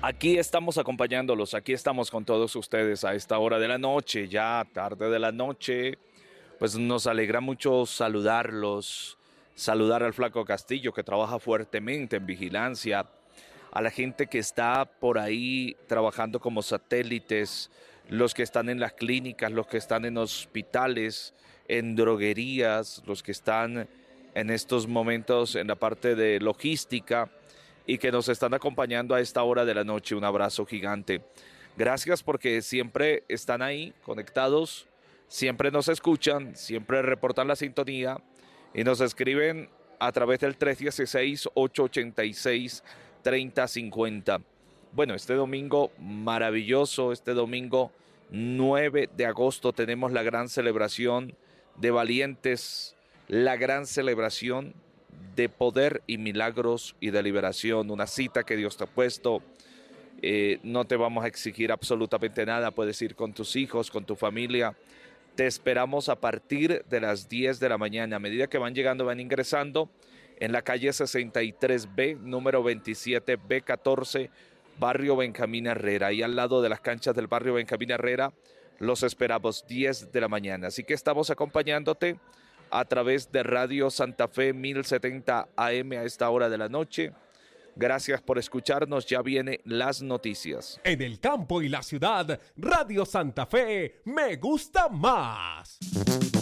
Aquí estamos acompañándolos, aquí estamos con todos ustedes a esta hora de la noche, ya tarde de la noche. Pues nos alegra mucho saludarlos, saludar al Flaco Castillo que trabaja fuertemente en vigilancia, a la gente que está por ahí trabajando como satélites, los que están en las clínicas, los que están en hospitales, en droguerías, los que están en estos momentos en la parte de logística y que nos están acompañando a esta hora de la noche. Un abrazo gigante. Gracias porque siempre están ahí conectados, siempre nos escuchan, siempre reportan la sintonía y nos escriben a través del 316-886-3050. Bueno, este domingo maravilloso, este domingo 9 de agosto tenemos la gran celebración de valientes, la gran celebración de poder y milagros y de liberación, una cita que Dios te ha puesto. No te vamos a exigir absolutamente nada, puedes ir con tus hijos, con tu familia. Te esperamos a partir de las 10 de la mañana. A medida que van llegando, van ingresando en la calle 63B, número 27B14, barrio Benjamín Herrera. Ahí al lado de las canchas del barrio Benjamín Herrera, los esperamos 10 de la mañana. Así que estamos acompañándote a través de Radio Santa Fe 1070 AM a esta hora de la noche. Gracias por escucharnos, ya vienen las noticias. En el campo y la ciudad, Radio Santa Fe me gusta más.